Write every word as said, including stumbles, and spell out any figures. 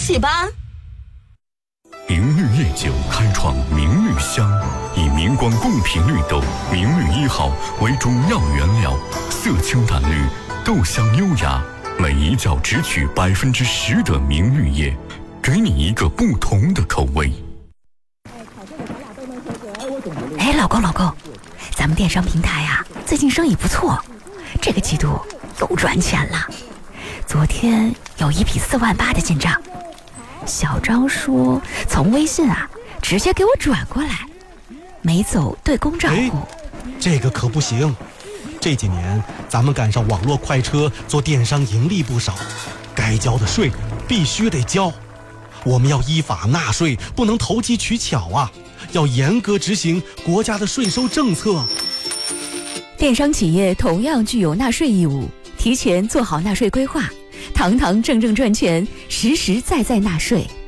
喜吧。 明绿夜酒开创明绿香，以明光贡品绿豆明绿一号为主要原料，色清淡绿，豆香优雅，每一窖只取百分之十的明绿叶，给你一个不同的口味。 哎，老公老公，咱们电商平台啊，最近生意不错，这个季度又赚钱了。昨天有一笔四万八的进账，小张说从微信啊直接给我转过来，没走对公账户。 这个可不行，这几年咱们赶上网络快车，做电商盈利不少，该交的税必须得交。我们要依法纳税，不能投机取巧啊，要严格执行国家的税收政策。 电商企业同样具有纳税义务，提前做好纳税规划，堂堂正正赚钱，实实在在纳税。